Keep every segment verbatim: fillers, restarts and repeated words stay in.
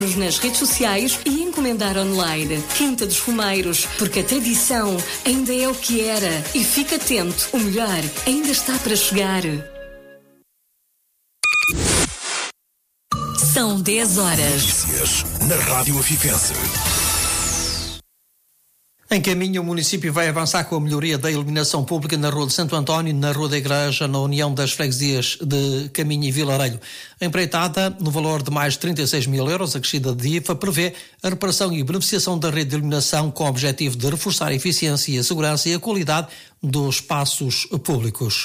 nas redes sociais e encomendar online. Quinta dos Fumeiros, porque a tradição ainda é o que era. E fica atento, o melhor ainda está para chegar. São dez horas. Notícias na Rádio Afikense. Em caminho, o município vai avançar com a melhoria da iluminação pública na Rua de Santo António, na Rua da Igreja, na União das Freguesias de Caminho e Vilarelho. A empreitada, no valor de mais de trinta e seis mil euros, acrescida de I F A, prevê a reparação e beneficiação da rede de iluminação com o objetivo de reforçar a eficiência, a segurança e a qualidade dos espaços públicos.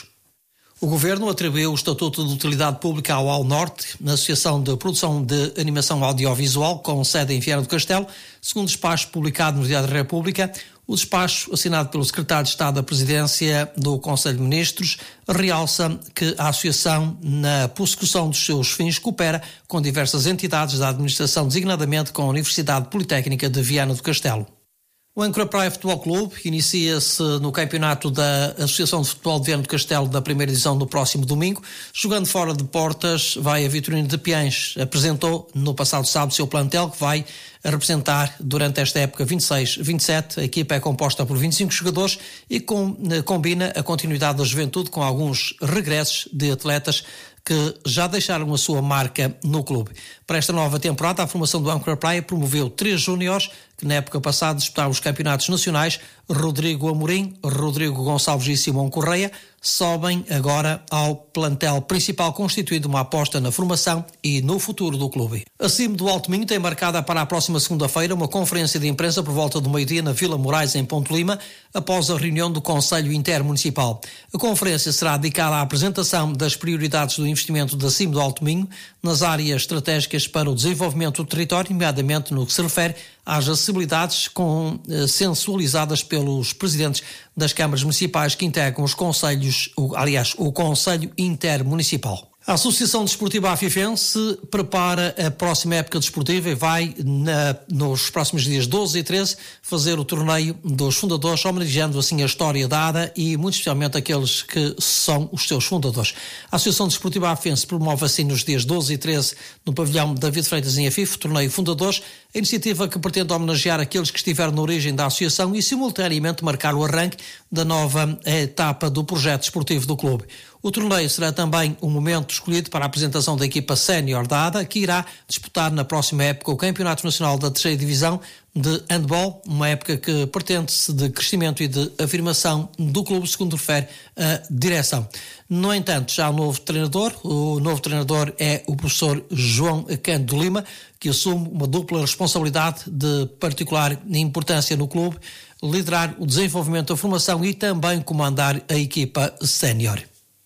O Governo atribuiu o Estatuto de Utilidade Pública ao Ao Norte, na Associação de Produção de Animação Audiovisual, com sede em Viana do Castelo, segundo despacho publicado no Diário da República. O despacho, assinado pelo Secretário de Estado da Presidência do Conselho de Ministros, realça que a Associação, na prossecução dos seus fins, coopera com diversas entidades da administração, designadamente com a Universidade Politécnica de Viana do Castelo. O Âncora Praia Futebol Clube inicia-se no campeonato da Associação de Futebol de Viana do Castelo da primeira edição no próximo domingo. Jogando fora de portas, vai a Vitorino de Piães. Apresentou no passado sábado o seu plantel, que vai representar durante esta época vinte e seis vinte e sete. A equipa é composta por vinte e cinco jogadores e com, combina a continuidade da juventude com alguns regressos de atletas que já deixaram a sua marca no clube. Para esta nova temporada, a formação do Âncora Praia promoveu três júniores que na época passada disputaram os campeonatos nacionais. Rodrigo Amorim, Rodrigo Gonçalves e Simão Correia sobem agora ao plantel principal, constituindo uma aposta na formação e no futuro do clube. Acima do Alto Minho tem marcada para a próxima segunda-feira uma conferência de imprensa por volta do meio-dia na Vila Moraes, em Ponte Lima, após a reunião do Conselho Intermunicipal. A conferência será dedicada à apresentação das prioridades do investimento de acima do Alto Minho nas áreas estratégicas para o desenvolvimento do território, nomeadamente no que se refere às acessibilidades com, eh, sensualizadas pelos presidentes das câmaras municipais que integram os conselhos, o, aliás, o Conselho Intermunicipal. A Associação Desportiva Afifense prepara a próxima época desportiva e vai, na, nos próximos dias doze e treze, fazer o torneio dos fundadores, homenageando assim a história dada e muito especialmente aqueles que são os seus fundadores. A Associação Desportiva Afifense promove assim nos dias doze e treze, no pavilhão David Freitas em Afif, o torneio Fundadores, a iniciativa que pretende homenagear aqueles que estiveram na origem da associação e simultaneamente marcar o arranque da nova etapa do projeto desportivo do clube. O torneio será também um momento escolhido para a apresentação da equipa sénior da A D A, que irá disputar na próxima época o Campeonato Nacional da Terceira Divisão de Handball, uma época que pretende-se de crescimento e de afirmação do clube, segundo refere a direção. No entanto, já há um novo treinador. O novo treinador é o professor João Cândido Lima, que assume uma dupla responsabilidade de particular importância no clube, liderar o desenvolvimento da formação e também comandar a equipa sénior.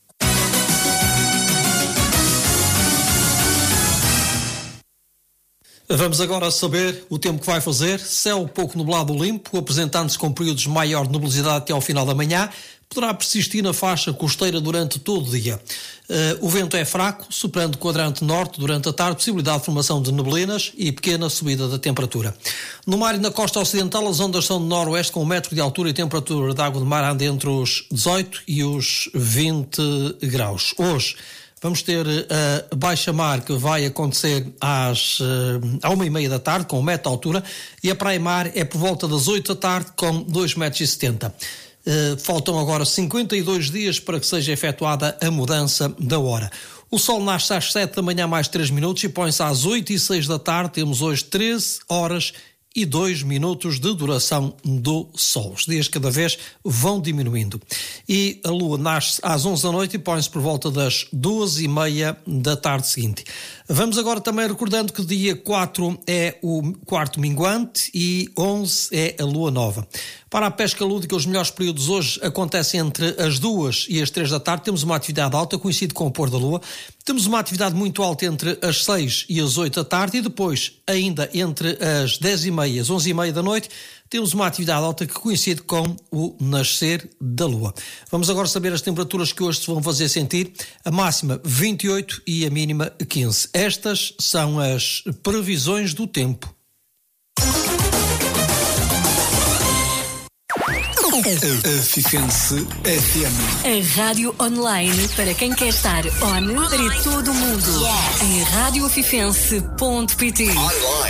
Vamos agora saber o tempo que vai fazer. Céu pouco nublado limpo, apresentando-se com períodos de maior nubosidade até ao final da manhã. Poderá persistir na faixa costeira durante todo o dia. Uh, o vento é fraco, soprando quadrante norte durante a tarde, possibilidade de formação de neblinas e pequena subida da temperatura. No mar e na costa ocidental, as ondas são de noroeste com um metro de altura e temperatura de água de mar anda entre os dezoito e os vinte graus. Hoje vamos ter a uh, baixa mar que vai acontecer às uh, à uma e meia da tarde, com um metro de altura, e a praia-mar é por volta das oito da tarde, com dois metros e setenta. Uh, faltam agora cinquenta e dois dias para que seja efetuada a mudança da hora. O sol nasce às sete da manhã mais três minutos e põe-se às oito e seis da tarde. Temos hoje treze horas e dois minutos de duração do sol. Os dias cada vez vão diminuindo. E a lua nasce às onze da noite e põe-se por volta das duas e meia da tarde seguinte. Vamos agora também recordando que dia quatro é o quarto minguante e onze é a lua nova. Para a pesca lúdica, os melhores períodos hoje acontecem entre as duas e as três da tarde. Temos uma atividade alta, coincide com o pôr da lua. Temos uma atividade muito alta entre as seis e as oito da tarde e depois, ainda entre as dez e meia e as onze e meia da noite, temos uma atividade alta que coincide com o nascer da lua. Vamos agora saber as temperaturas que hoje se vão fazer sentir. A máxima vinte e oito e a mínima quinze. Estas são as previsões do tempo. Afifense F M. A rádio online para quem quer estar on para todo o mundo. Em rádio afifense ponto pt.